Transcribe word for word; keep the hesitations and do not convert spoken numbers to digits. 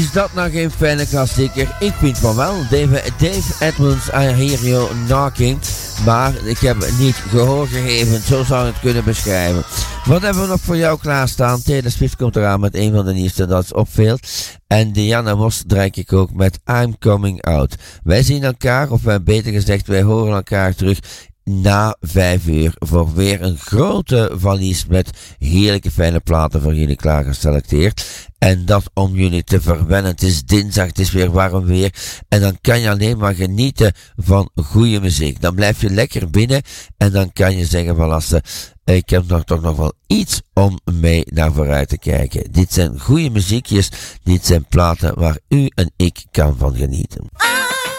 Is dat nou geen fijne klassieker? Ik vind van wel. Dave, Dave Edmunds, I Hear You Knocking. Maar ik heb niet gehoor gegeven. Zo zou ik het kunnen beschrijven. Wat hebben we nog voor jou klaarstaan? Taylor Swift komt eraan met een van de nieuwste dat is opveelt. En Diana Ross draai ik ook met I'm Coming Out. Wij zien elkaar, of beter gezegd, wij horen elkaar terug na vijf uur voor weer een grote valies met heerlijke fijne platen voor jullie klaar geselecteerd. En dat om jullie te verwennen. Het is dinsdag, het is weer warm weer. En dan kan je alleen maar genieten van goede muziek. Dan blijf je lekker binnen en dan kan je zeggen van lassen, ik heb nog, toch nog wel iets om mee naar vooruit te kijken. Dit zijn goede muziekjes, dit zijn platen waar u en ik kan van genieten.